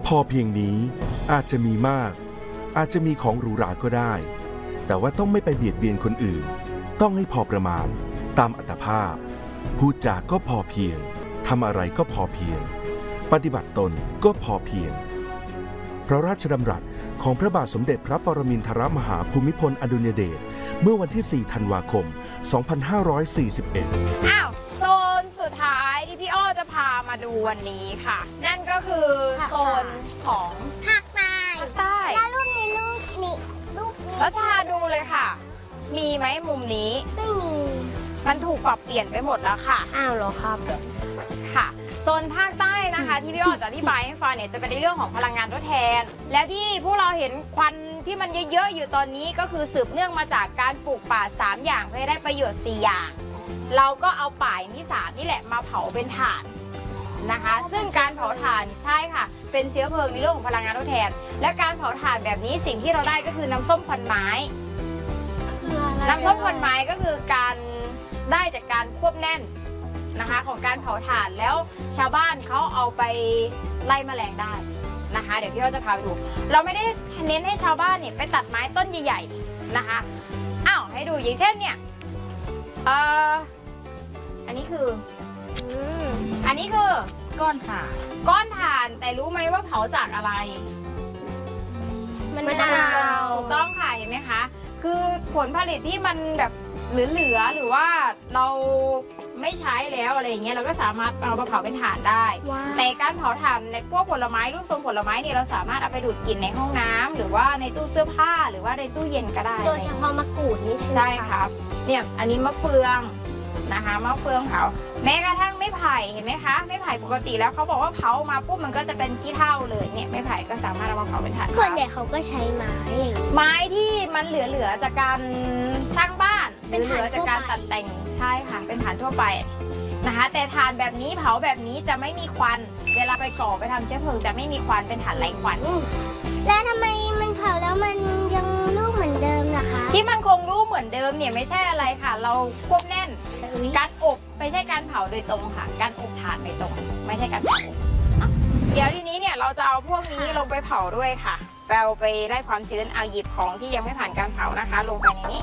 พอเพียงนี้อาจจะมีมากอาจจะมีของหรูหราก็ได้แต่ว่าต้องไม่ไปเบียดเบียนคนอื่นต้องให้พอประมาณตามอัตภาพพูดจาก็พอเพียงทำอะไรก็พอเพียงปฏิบัติตนก็พอเพียงพระราชดำรัสของพระบาทสมเด็จพระปรมินทรมหาภูมิพลอดุลยเดชเมื่อวันที่ 4 ธันวาคม 2541 โซนสุดท้ายที่พี่อ้อจะพามาดูวันนี้ค่ะ นั่นก็คือโซนของภาคใต้แล้วรูปนี้แล้วชาดูเลยค่ะ มีไหมมุมนี้ไม่มีมันถูกปรับเปลี่ยนไปหมดแล้วค่ะอ้าวเหรอครับค่ะโซนภาคใต้นะคะที่พี่อ้อจะอธิบายให้ฟังเนี่ยจะเป็นในเรื่องของพลังงานทดแทนและที่พวกเราเห็นควันที่มันเยอะๆอยู่ตอนนี้ก็คือสืบเนื่องมาจากการปลูกป่า3อย่างเพื่อได้ประโยชน์4อย่างเราก็เอาป่าที่3นี่แหละมาเผาเป็นถ่านนะคะซึ่งการเผาถ่านใช่ค่ะเป็นเชื้อเพลิงในเรื่องของพลังงานทดแทนและการเผาถ่านแบบนี้สิ่งที่เราได้ก็คือน้ำส้มควันไม้น้ำส้มควันไม้ก็คือการได้จากการควบแน่นนะคะของการเผาถ่านแล้วชาวบ้านเขาเอาไปไล่แมลงได้นะคะเดี๋ยวพี่เราจะพาไปดูเราไม่ได้เน้นให้ชาวบ้านเนี่ยไปตัดไม้ต้นใหญ่ๆนะคะให้ดูอย่างเช่นเนี่ยอันนี้คือก้อนถ่านแต่รู้ไหมว่าเผาจากอะไรมะนาวถูกต้องค่ะเห็นไหมคะคือผลผลิตที่มันแบบเหลือหรือว่าเราไม่ใช้แล้วอะไรอย่างเงี้ยเราก็สามารถเอามาเผาเป็นถ่านได้แต่การเผาถ่านในพวกผลไม้รูปทรงผลไม้เนี่ยเราสามารถเอาไปดูดกลิ่นในห้องน้ำหรือว่าในตู้เสื้อผ้าหรือว่าในตู้เย็นก็ได้โดยเฉพาะมะกรูดนี่ใช่ครับเนี่ยอันนี้มะเฟืองนะคะมะเฟืองเผาแม้กระทั่งไม้ไผ่เห็นไหมคะไม้ไผ่ปกติแล้วเขาบอกว่าเผามาปุ๊บมันก็จะเป็นขี้เถ้าเลยเนี่ยไม้ไผ่ก็สามารถเอามาเผาเป็นถ่านส่วนใหญ่เขาก็ใช้ไม้ที่มันเหลือจากการสร้างบ้านเหลือจากการตัดแต่งใช่ค่ะเป็นถ่านทั่วไปนะคะแต่ถ่านแบบนี้เผาแบบนี้จะไม่มีควันเวลาไปก่อไปทำเชื้อเพลิงจะไม่มีควันเป็นถ่านไร้ควันแล้วทำไมมันเผาแล้วมันยังรูปเหมือนเดิมนะคะที่มันคงรูปเหมือนเดิมเนี่ยไม่ใช่อะไรค่ะเราควบแน่นการอบไม่ใช่การเผาโดยตรงค่ะการอบถ่านโดยตรงไม่ใช่การเผาเดี๋ยวทีนี้เนี่ยเราจะเอาพวกนี้ลงไปเผาด้วยค่ะเราไปได้ความชื้นเอาหยิบของที่ยังไม่ผ่านการเผานะคะลงไปในนี้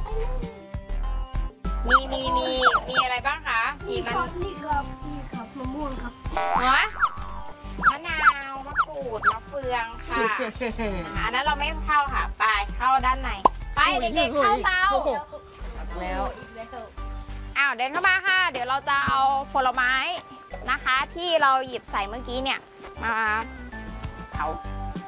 มีอะไรบ้างคะนี่ครับมะม่วงครับมะนาวมะกรูดมะเฟืองค่ะอันนั้นเราไม่เข้าค่ะไปเข้าด้านในไปเด็กๆเข้าเตาแล้วเดินเข้ามาค่ะเดี๋ยวเราจะเอาผลไม้นะคะที่เราหยิบใส่เมื่อกี้เนี่ยมาเผา